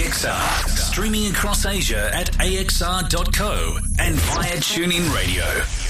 AXR. Streaming across Asia at axr.co and via TuneIn Radio.